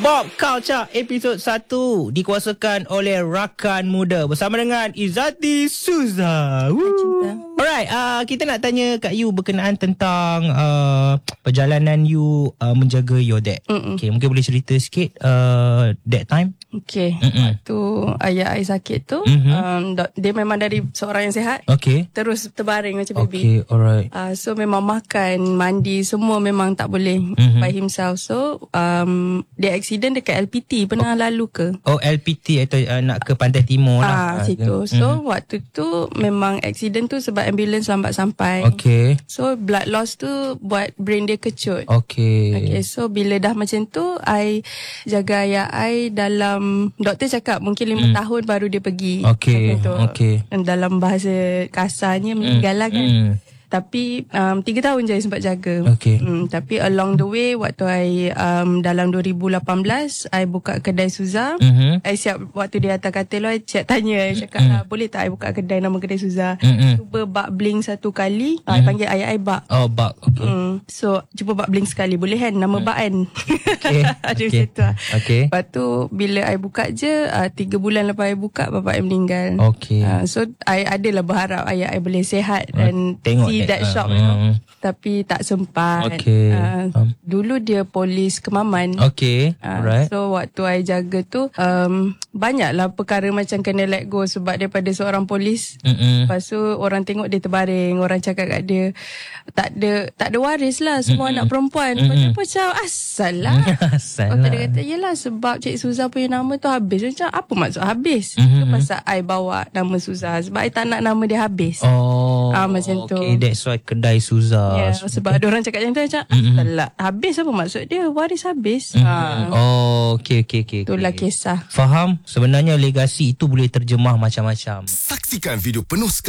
Pop Culture episod 1 dikuasakan oleh rakan muda bersama dengan Izzati Suza. Alright, kita nak tanya kat you berkenaan tentang perjalanan you menjaga your dad. Okay, mungkin boleh cerita sikit that time. Okay, waktu ayah I sakit tu, dia memang dari seorang yang sihat, terus terbaring macam baby. Okay, alright. So memang makan, mandi, semua memang tak boleh by himself. So dia accident dekat LPT. Pernah lalu ke? Oh, LPT atau nak ke Pantai Timur lah. Situ. So waktu tu memang accident tu sebab ambulans lambat sampai. Okay. So blood loss tu buat brain dia kecut. Okay, so bila dah macam tu, I jaga ayah I dalam, doktor cakap mungkin 5 tahun baru dia pergi. Okay. Dalam bahasa kasarnya meninggal lah kan. Tapi 3 tahun je I sempat jaga. Tapi along the way, waktu I dalam 2018 I buka kedai Suza. I siap, waktu dia atas katil I siap tanya, I cakap boleh tak I buka kedai, nama kedai Suza. Cuba bak bling satu kali. I panggil ayah I Bak. Oh, Bak. Okay. So cuba bak bling sekali, boleh kan? Nama Bak kan. Ada macam tu lah. Lepas tu bila I buka je, 3 bulan lepas I buka, bapak I meninggal. So I adalah berharap ayah I boleh sihat dan tengok that shop, tapi tak sempat. Dulu dia polis Kemaman. Right. So waktu I jaga tu, banyaklah perkara macam kena let go sebab daripada seorang polis. Lepas tu orang tengok dia terbaring, orang cakap kat dia tak ada waris lah, semua anak perempuan. Lepas tu macam asal lah. Lepas dia kata yelah sebab Cik Suza punya nama tu habis. Macam apa maksud habis? Itu pasal I bawa nama Suza sebab I tak nak nama dia habis. Macam tu. That's why kedai Suza. Sebab ada orang cakap macam tu, macam lah, habis apa maksud dia? Waris habis. Okay. Itulah kisah. Faham? Sebenarnya legasi itu boleh terjemah macam-macam. Saksikan video penuh